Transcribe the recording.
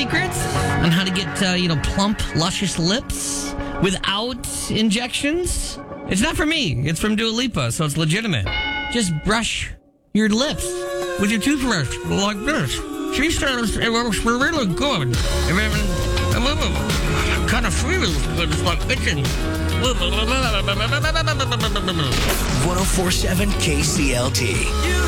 secrets on how to get, plump, luscious lips without injections? It's not for me. It's from Dua Lipa, so it's legitimate. Just brush your lips with your toothbrush like this. She says it works really good. Kind of feels good. It's like itching. 104.7 KCLT.